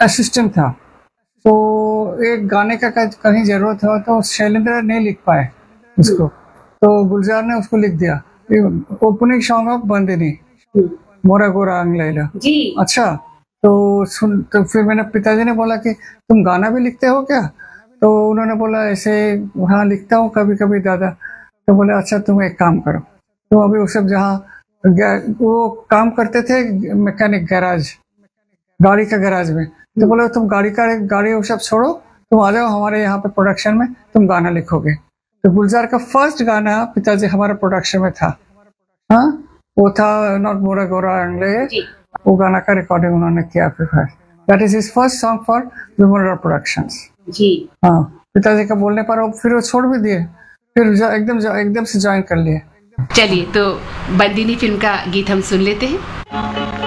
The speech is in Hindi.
असिस्टेंट था। तो एक गाने का कहीं जरूरत हो तो शैलेंद्र नहीं लिख पाए उसको, तो गुलजार ने उसको लिख दिया, ओपनिंग सॉन्ग ऑफ बंदिनी, मोरा गोरा अंग लैला जी। अच्छा। तो फिर मैंने पिताजी ने बोला कि तुम गाना भी लिखते हो क्या? तो उन्होंने बोला ऐसे, हाँ लिखता हूँ कभी कभी दादा। तो बोले अच्छा तुम एक काम करो, तुम अभी वो सब वो काम करते थे मैकेनिक गैराज, गाड़ी का गैराज में। तो बोले तुम गाड़ी वो सब छोड़ो, तुम आ जाओ हमारे यहाँ पे प्रोडक्शन में, तुम गाना लिखोगे। तो गुलजार का फर्स्ट गाना पिताजी हमारे प्रोडक्शन में था। हाँ, वो था नॉट मोरा गोरा अंगले, वो गाना का रिकॉर्डिंग उन्होंने किया फिर। That is his first song for विमोरा productions. जी। हाँ, पिताजी का बोलने पर फिर वो छोड़ भी दिए, फिर एकदम से ज्वाइन कर लिए। चलिए तो बंदिनी फिल्म का गीत हम सुन लेते हैं।